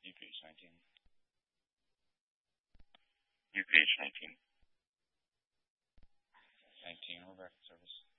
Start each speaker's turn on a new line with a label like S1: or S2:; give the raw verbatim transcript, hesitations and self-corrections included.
S1: You page nineteen. You page nineteen. nineteen, we're back in service.